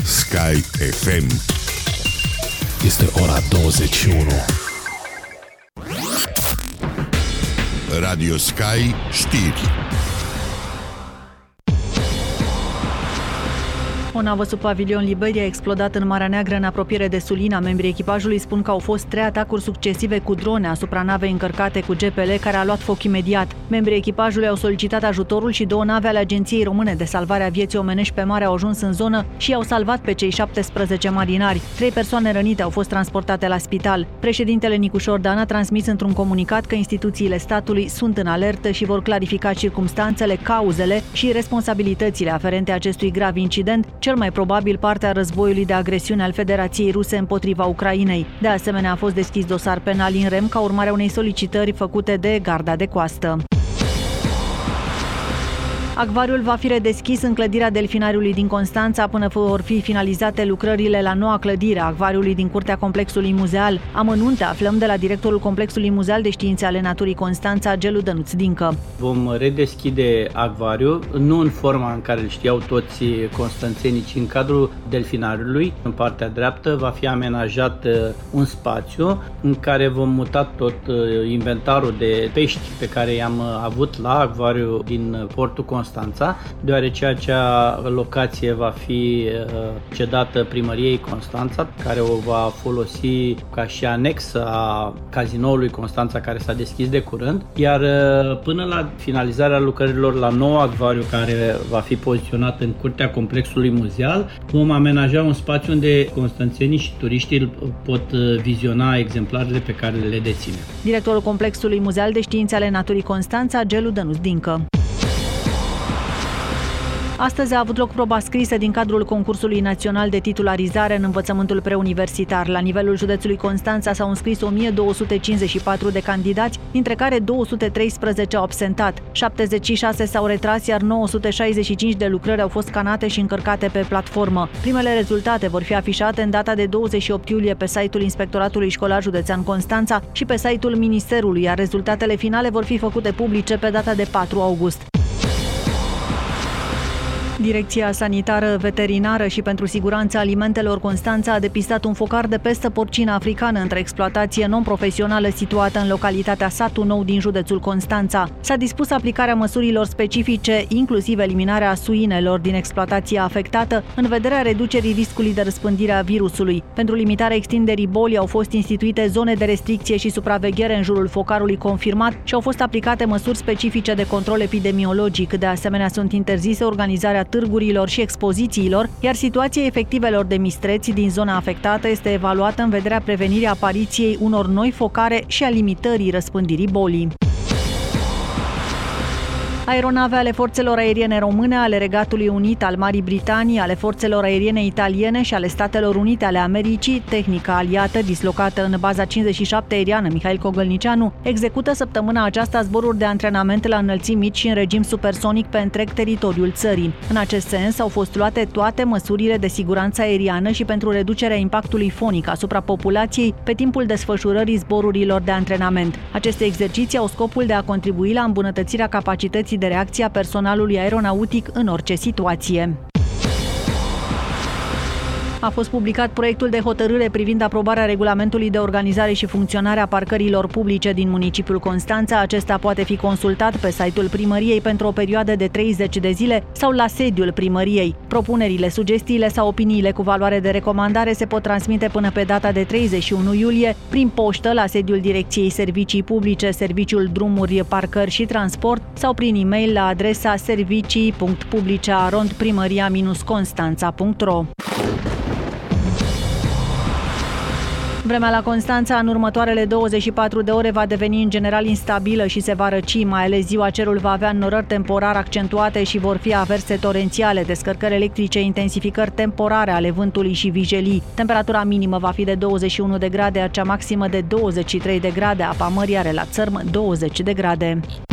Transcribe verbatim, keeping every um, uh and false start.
Sky F M. Este ora douăzeci și unu. Radio Sky știri. O navă sub pavilion Liberia a explodat în Marea Neagră în apropiere de Sulina. Membrii echipajului spun că au fost trei atacuri succesive cu drone asupra navei încărcate cu G P L, care a luat foc imediat. Membrii echipajului au solicitat ajutorul și două nave ale Agenției Române de Salvare a Vieții Omenești pe mare au ajuns în zonă și au salvat pe cei șaptesprezece marinari. Trei persoane rănite au fost transportate la spital. Președintele Nicușor Dan a transmis într-un comunicat că instituțiile statului sunt în alertă și vor clarifica circumstanțele, cauzele și responsabilitățile aferente acestui grav incident, cel mai probabil parte a războiului de agresiune al Federației Ruse împotriva Ucrainei. De asemenea, a fost deschis dosar penal in rem ca urmare a unei solicitări făcute de Garda de Coastă. Acvariul va fi redeschis în clădirea delfinariului din Constanța până vor fi finalizate lucrările la noua clădire a acvariului din curtea complexului muzeal. Amănunte aflăm de la directorul complexului muzeal de științe ale naturii Constanța, Gelu Dănuț Dincă. Vom redeschide acvariul, nu în forma în care îl știau toți constanțenii, ci în cadrul delfinariului. În partea dreaptă va fi amenajat un spațiu în care vom muta tot inventarul de pești pe care i-am avut la acvariul din portul Constanța. Constanța, deoarece acea locație va fi cedată primăriei Constanța, care o va folosi ca și anexă a cazinoului Constanța, care s-a deschis de curând, iar până la finalizarea lucrărilor la nou acvariu, care va fi poziționat în curtea complexului muzeal, vom amenaja un spațiu unde constanțenii și turiștii pot viziona exemplarele pe care le deține. Directorul complexului muzeal de științe ale naturii Constanța, Gelu Dănuț Dincă. Astăzi a avut loc proba scrisă din cadrul concursului național de titularizare în învățământul preuniversitar. La nivelul județului Constanța s-au înscris o mie două sute cincizeci și patru de candidați, dintre care două sute treisprezece au absentat. șaptezeci și șase s-au retras, iar nouă sute șaizeci și cinci de lucrări au fost scanate și încărcate pe platformă. Primele rezultate vor fi afișate în data de douăzeci și opt iulie pe site-ul Inspectoratului Școlar Județean Constanța și pe site-ul Ministerului, iar rezultatele finale vor fi făcute publice pe data de patru august. Direcția Sanitară Veterinară și pentru Siguranța Alimentelor Constanța a depistat un focar de pestă porcină africană într-o exploatație non-profesională situată în localitatea Satul Nou din județul Constanța. S-a dispus aplicarea măsurilor specifice, inclusiv eliminarea suinelor din exploatația afectată, în vederea reducerii riscului de răspândire a virusului. Pentru limitarea extinderii bolii au fost instituite zone de restricție și supraveghere în jurul focarului confirmat și au fost aplicate măsuri specifice de control epidemiologic. De asemenea, sunt interzise organizarea târgurilor și expozițiilor, iar situația efectivelor de mistreți din zona afectată este evaluată în vederea prevenirii apariției unor noi focare și a limitării răspândirii bolii. Aeronave ale forțelor aeriene române, ale Regatului Unit, al Marii Britanii, ale forțelor aeriene italiene și ale Statelor Unite ale Americii, tehnica aliată dislocată în baza cincizeci și șapte aeriană Mihail Cogălnicianu, execută săptămâna aceasta zboruri de antrenament la înălțimi mici și în regim supersonic pe întreg teritoriul țării. În acest sens au fost luate toate măsurile de siguranță aeriană și pentru reducerea impactului fonic asupra populației pe timpul desfășurării zborurilor de antrenament. Aceste exerciții au scopul de a contribui la îmbunătățirea capacității de reacție a personalului aeronautic în orice situație. A fost publicat proiectul de hotărâre privind aprobarea regulamentului de organizare și funcționare a parcărilor publice din municipiul Constanța. Acesta poate fi consultat pe site-ul primăriei pentru o perioadă de treizeci de zile sau la sediul primăriei. Propunerile, sugestiile sau opiniile cu valoare de recomandare se pot transmite până pe data de treizeci și unu iulie prin poștă la sediul Direcției Servicii Publice, Serviciul Drumuri, Parcări și Transport sau prin e-mail la adresa servicii punct publice arond primăria constanța punct ro. Vremea la Constanța în următoarele douăzeci și patru de ore va deveni în general instabilă și se va răci, mai ales ziua cerul va avea înnorări temporar accentuate și vor fi averse torențiale, descărcări electrice, intensificări temporare ale vântului și vijelii. Temperatura minimă va fi de douăzeci și unu de grade, cea maximă de douăzeci și trei de grade, apa mării are la țărm douăzeci de grade.